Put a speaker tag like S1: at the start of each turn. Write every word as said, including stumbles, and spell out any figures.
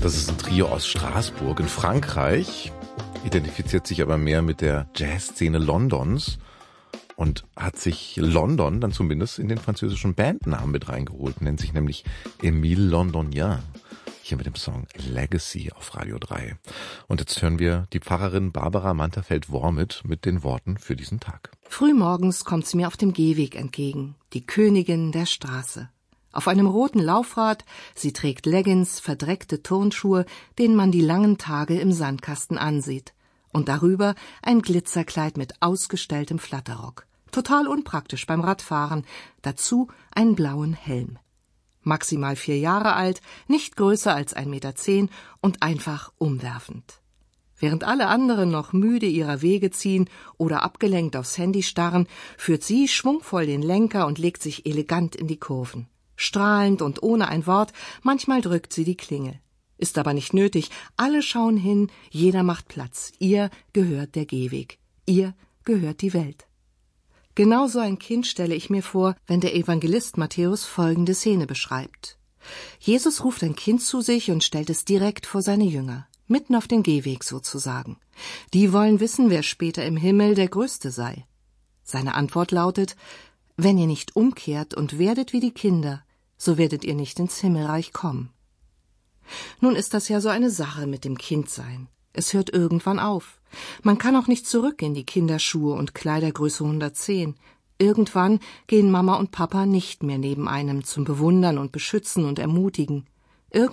S1: Das ist ein Trio aus Straßburg in Frankreich, identifiziert sich aber mehr mit der Jazzszene Londons und hat sich London dann zumindest in den französischen Bandnamen mit reingeholt, nennt sich nämlich Émile Londonien. Hier mit dem Song Legacy auf Radio drei. Und jetzt hören wir die Pfarrerin Barbara Manterfeld-Wormit mit den Worten für diesen Tag.
S2: Frühmorgens kommt sie mir auf dem Gehweg entgegen, die Königin der Straße. Auf einem roten Laufrad, sie trägt Leggings, verdreckte Turnschuhe, denen man die langen Tage im Sandkasten ansieht. Und darüber ein Glitzerkleid mit ausgestelltem Flatterrock. Total unpraktisch beim Radfahren. Dazu einen blauen Helm. Maximal vier Jahre alt, nicht größer als ein Meter zehn und einfach umwerfend. Während alle anderen noch müde ihrer Wege ziehen oder abgelenkt aufs Handy starren, führt sie schwungvoll den Lenker und legt sich elegant in die Kurven. Strahlend und ohne ein Wort, manchmal drückt sie die Klingel. Ist aber nicht nötig, alle schauen hin, jeder macht Platz. Ihr gehört der Gehweg, ihr gehört die Welt. Genauso ein Kind stelle ich mir vor, wenn der Evangelist Matthäus folgende Szene beschreibt. Jesus ruft ein Kind zu sich und stellt es direkt vor seine Jünger, mitten auf den Gehweg sozusagen. Die wollen wissen, wer später im Himmel der Größte sei. Seine Antwort lautet: Wenn ihr nicht umkehrt und werdet wie die Kinder, so werdet ihr nicht ins Himmelreich kommen. Nun ist das ja so eine Sache mit dem Kindsein. Es hört irgendwann auf. Man kann auch nicht zurück in die Kinderschuhe und Kleidergröße hundertzehn. Irgendwann gehen Mama und Papa nicht mehr neben einem zum Bewundern und Beschützen und Ermutigen.